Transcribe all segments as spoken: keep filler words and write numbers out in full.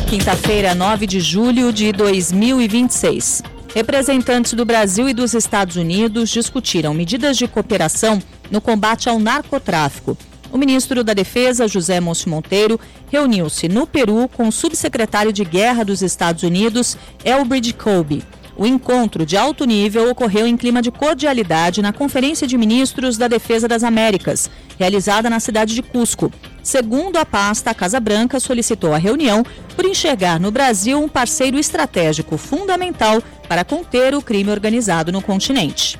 Quinta-feira, nove de julho de dois mil e vinte e seis. Representantes do Brasil e dos Estados Unidos discutiram medidas de cooperação no combate ao narcotráfico. O ministro da Defesa, José Múcio Monteiro, reuniu-se no Peru com o subsecretário de Guerra dos Estados Unidos, Elbridge Colby. O encontro de alto nível ocorreu em clima de cordialidade na Conferência de Ministros da Defesa das Américas, realizada na cidade de Cusco. Segundo a pasta, a Casa Branca solicitou a reunião por enxergar no Brasil um parceiro estratégico fundamental para conter o crime organizado no continente.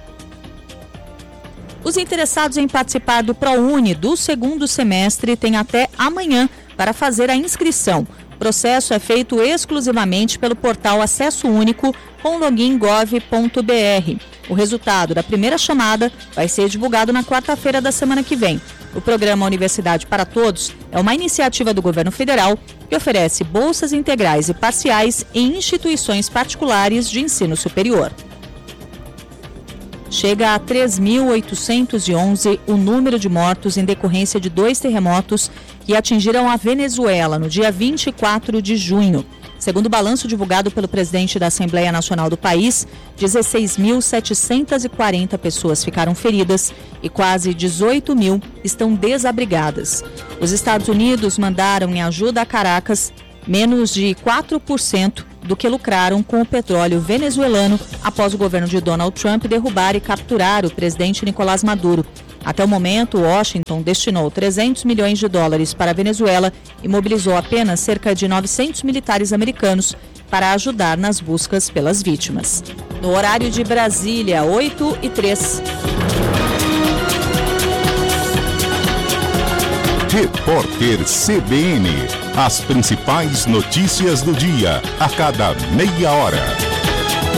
Os interessados em participar do ProUni do segundo semestre têm até amanhã para fazer a inscrição. O processo é feito exclusivamente pelo portal Acesso Único com login gov ponto br. O resultado da primeira chamada vai ser divulgado na quarta-feira da semana que vem. O programa Universidade para Todos é uma iniciativa do governo federal que oferece bolsas integrais e parciais em instituições particulares de ensino superior. Chega a três mil oitocentos e onze o número de mortos em decorrência de dois terremotos que atingiram a Venezuela no dia vinte e quatro de junho. Segundo o balanço divulgado pelo presidente da Assembleia Nacional do país, dezesseis mil setecentas e quarenta pessoas ficaram feridas e quase dezoito mil estão desabrigadas. Os Estados Unidos mandaram em ajuda a Caracas menos de quatro por cento do que lucraram com o petróleo venezuelano após o governo de Donald Trump derrubar e capturar o presidente Nicolás Maduro. Até o momento, Washington destinou trezentos milhões de dólares para a Venezuela e mobilizou apenas cerca de novecentos militares americanos para ajudar nas buscas pelas vítimas. No horário de Brasília, oito e três. Repórter C B N. As principais notícias do dia, a cada meia hora.